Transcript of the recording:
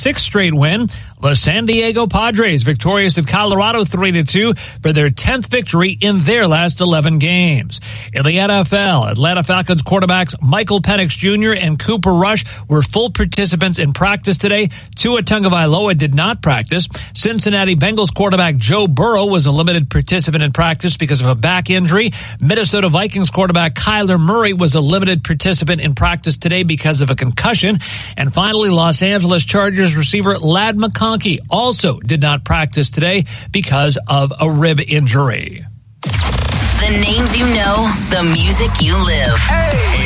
sixth straight win. The San Diego Padres victorious at Colorado 3-2 for their 10th victory in their last 11 games. In the NFL, Atlanta Falcons quarterbacks Michael Penix Jr. and Cooper Rush were full participants in practice today. Tua Tagovailoa did not practice. Cincinnati Bengals quarterback Joe Burrow was a limited participant in practice because of a back injury. Minnesota Vikings quarterback Kyler Murray was a limited participant in practice today because of a concussion. And finally, Los Angeles Chargers receiver Ladd McConkey also did not practice today because of a rib injury. The names you know, the music you live. Hey.